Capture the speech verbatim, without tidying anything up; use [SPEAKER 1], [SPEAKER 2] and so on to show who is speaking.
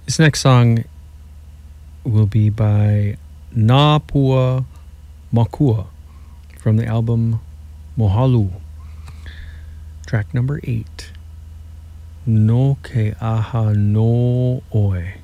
[SPEAKER 1] This next song will be by Napua Makua from the album Mohalu. Track number eight. No ke aha no oe.